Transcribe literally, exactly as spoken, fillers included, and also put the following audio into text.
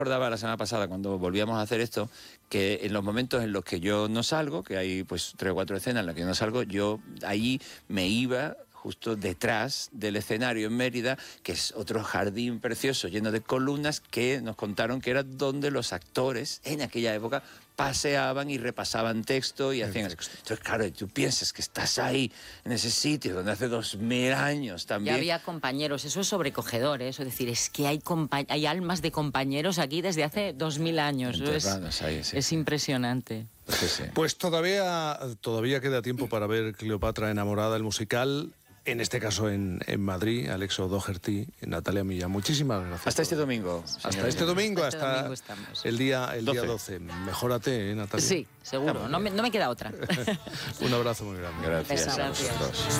Recordaba la semana pasada cuando volvíamos a hacer esto que en los momentos en los que yo no salgo, que hay pues tres o cuatro escenas en las que yo no salgo, yo allí me iba justo detrás del escenario en Mérida, que es otro jardín precioso lleno de columnas, que nos contaron que era donde los actores en aquella época paseaban y repasaban texto y hacían eso. Entonces, claro, tú piensas que estás ahí, en ese sitio donde hace dos mil años también. Ya había compañeros, eso es sobrecogedor, ¿eh? Eso es decir, es que hay, hay almas de compañeros aquí desde hace dos mil años. Es, ahí, sí, es sí. impresionante. Sí, sí. Pues todavía, todavía queda tiempo para ver Cleopatra enamorada, el musical. En este caso en, en Madrid, Alexo Doherty, Natalia Millán. Muchísimas gracias. Hasta este domingo. Hasta este domingo, hasta, hasta, este domingo el día el doce. día doce. Mejórate, ¿eh, Natalia? Sí, seguro. No me, no me queda otra. Un abrazo muy grande. Gracias. Gracias.